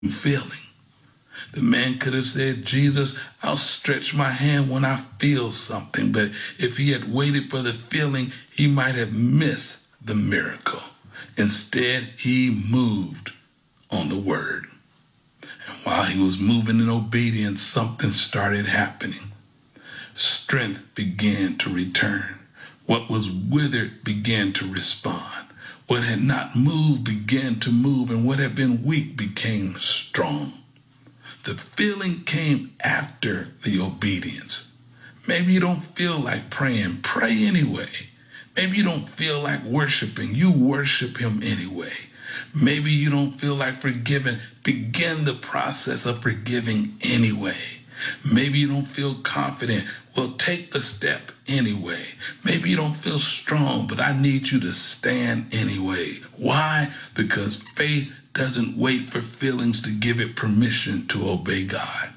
feeling. The man could have said, Jesus, I'll stretch my hand when I feel something. But if he had waited for the feeling, he might have missed the miracle. Instead, he moved on the word. And while he was moving in obedience, something started happening. Strength began to return. What was withered began to respond. What had not moved began to move, and what had been weak became strong. The feeling came after the obedience. Maybe you don't feel like praying. Pray anyway. Maybe you don't feel like worshiping. You worship him anyway. Maybe you don't feel like forgiving. Begin the process of forgiving anyway. Maybe you don't feel confident. Well, take the step anyway. Maybe you don't feel strong, but I need you to stand anyway. Why? Because faith doesn't wait for feelings to give it permission to obey God.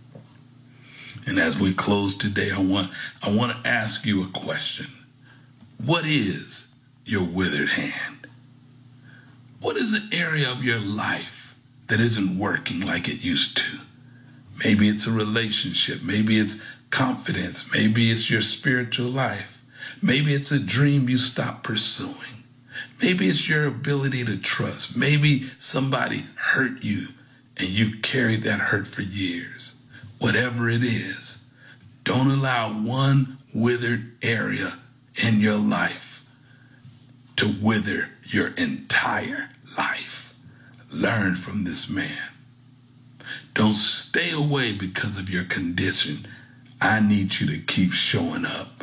And as we close today, I want to ask you a question. What is your withered hand? What is the area of your life that isn't working like it used to? Maybe it's a relationship. Maybe it's confidence. Maybe it's your spiritual life. Maybe it's a dream you stopped pursuing. Maybe it's your ability to trust. Maybe somebody hurt you and you carried that hurt for years. Whatever it is, don't allow one withered area in your life to wither your entire life. Learn from this man. Don't stay away because of your condition. I need you to keep showing up.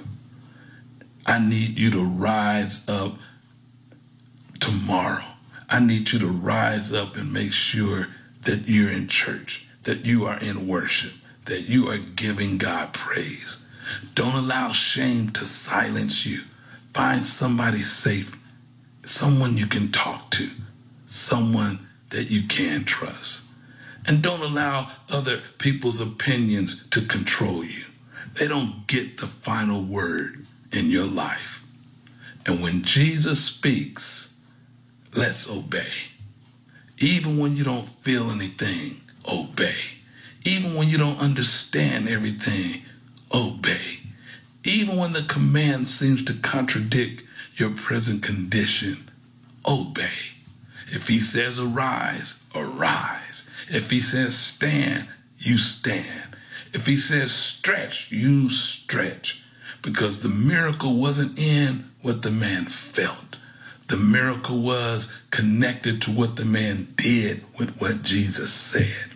I need you to rise up tomorrow. I need you to rise up and make sure that you're in church, that you are in worship, that you are giving God praise. Don't allow shame to silence you. Find somebody safe, someone you can talk to, someone that you can trust. And don't allow other people's opinions to control you. They don't get the final word in your life. And when Jesus speaks, let's obey. Even when you don't feel anything, obey. Even when you don't understand everything, obey. Even when the command seems to contradict your present condition, obey. If he says arise, arise. If he says stand, you stand. If he says stretch, you stretch. Because the miracle wasn't in what the man felt. The miracle was connected to what the man did with what Jesus said.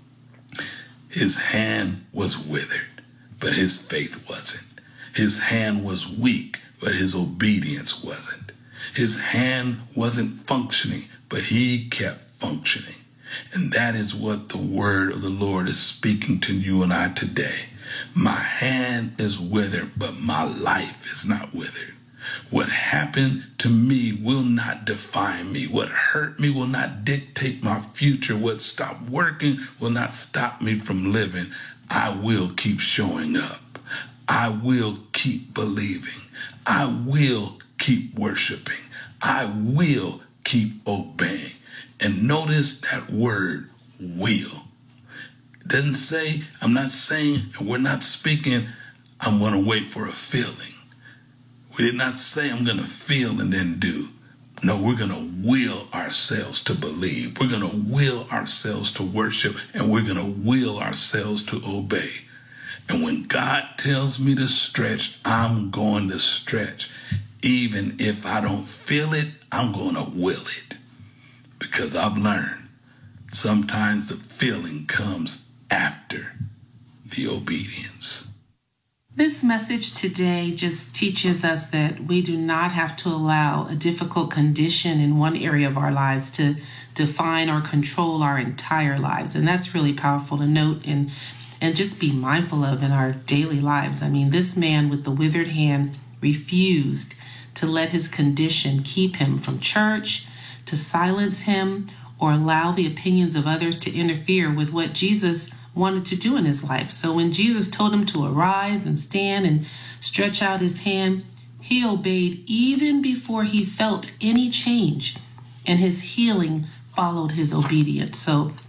His hand was withered, but his faith wasn't. His hand was weak, but his obedience wasn't. His hand wasn't functioning, but he kept functioning. And that is what the word of the Lord is speaking to you and I today. My hand is withered, but my life is not withered. What happened to me will not define me. What hurt me will not dictate my future. What stopped working will not stop me from living. I will keep showing up. I will keep believing. I will keep worshiping. I will keep obeying. And notice that word, will. It doesn't say, I'm not saying, and we're not speaking, I'm going to wait for a feeling. We did not say I'm going to feel and then do. No, we're going to will ourselves to believe. We're going to will ourselves to worship, and we're going to will ourselves to obey. And when God tells me to stretch, I'm going to stretch. Even if I don't feel it, I'm going to will it. Because I've learned sometimes the feeling comes after the obedience. This message today just teaches us that we do not have to allow a difficult condition in one area of our lives to define or control our entire lives. And that's really powerful to note and just be mindful of in our daily lives. I mean, this man with the withered hand refused to let his condition keep him from church, to silence him, or allow the opinions of others to interfere with what Jesus wanted to do in his life. So when Jesus told him to arise and stand and stretch out his hand, he obeyed even before he felt any change, and his healing followed his obedience. So